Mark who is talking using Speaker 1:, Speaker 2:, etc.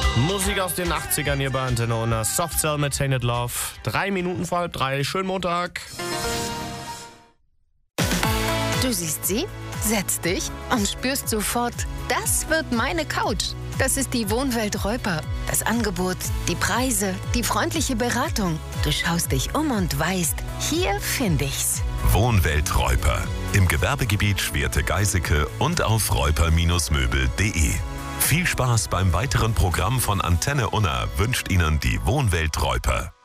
Speaker 1: Musik aus den 80ern hier bei Antenne Unna. Soft Cell mit Tainted Love. 3 Minuten vor 3. Schönen Montag.
Speaker 2: Du siehst sie, setzt dich und spürst sofort, das wird meine Couch. Das ist die Wohnwelt Reuper. Das Angebot, die Preise, die freundliche Beratung. Du schaust dich um und weißt, hier finde ich's.
Speaker 3: Wohnwelt Reuper. Im Gewerbegebiet Schwerte-Geiseke und auf reuper-möbel.de. Viel Spaß beim weiteren Programm von Antenne Unna wünscht Ihnen die Wohnwelt Reuper.